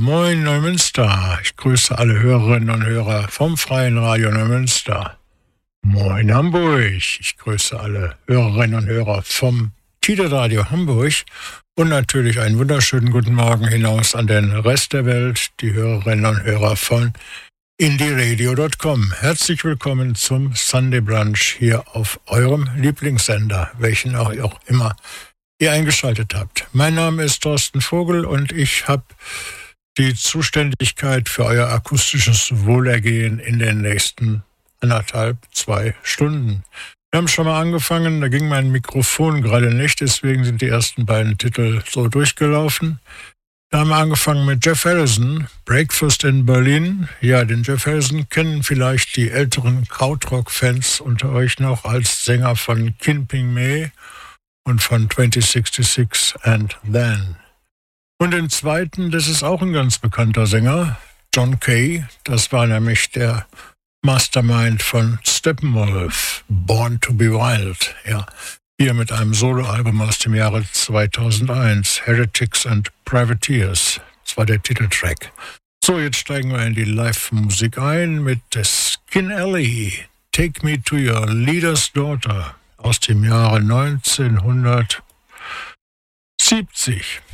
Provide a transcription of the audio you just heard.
Moin Neumünster. Ich grüße alle Hörerinnen und Hörer vom Freien Radio Neumünster. Moin Hamburg. Ich grüße alle Hörerinnen und Hörer vom Tide Radio Hamburg. Und natürlich einen wunderschönen guten Morgen hinaus an den Rest der Welt, die Hörerinnen und Hörer von indieradio.com. Herzlich willkommen zum Sunday Brunch hier auf eurem Lieblingssender, welchen auch immer ihr eingeschaltet habt. Mein Name ist Thorsten Vogel und ich habe die Zuständigkeit für euer akustisches Wohlergehen in den nächsten 2 Stunden. Wir haben schon mal angefangen, da ging mein Mikrofon gerade nicht, deswegen sind die ersten beiden Titel so durchgelaufen. Da haben wir angefangen mit Jeff Harrison, Breakfast in Berlin. Ja, den Jeff Harrison kennen vielleicht die älteren Krautrock-Fans unter euch noch als Sänger von Kinping May und von 2066 and Then. Und den zweiten, das ist auch ein ganz bekannter Sänger, John Kay. Das war nämlich der Mastermind von Steppenwolf, Born to be Wild. Ja, hier mit einem Soloalbum aus dem Jahre 2001, Heretics and Privateers. Das war der Titeltrack. So, jetzt steigen wir in die Live-Musik ein mit Skin Alley, Take Me to Your Leader's Daughter aus dem Jahre 1970.